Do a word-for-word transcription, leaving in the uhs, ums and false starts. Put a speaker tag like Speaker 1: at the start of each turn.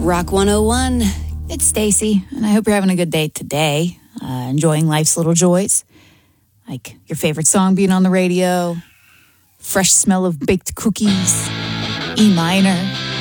Speaker 1: Rock one oh one.
Speaker 2: It's Stacy, and I hope you're having a good day today, uh, enjoying life's little joys, like your favorite song being on the radio, fresh smell of baked cookies, E minor,